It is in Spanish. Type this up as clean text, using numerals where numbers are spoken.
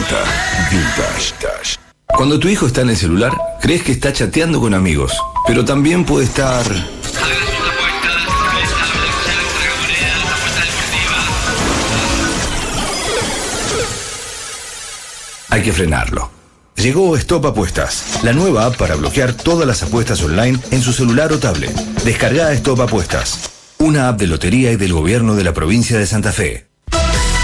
90. Vintage. Cuando tu hijo está en el celular, crees que está chateando con amigos, pero también puede estar... Hay que frenarlo. Llegó Stop Apuestas, la nueva app para bloquear todas las apuestas online en su celular o tablet. Descarga Stop Apuestas, una app de lotería y del gobierno de la provincia de Santa Fe.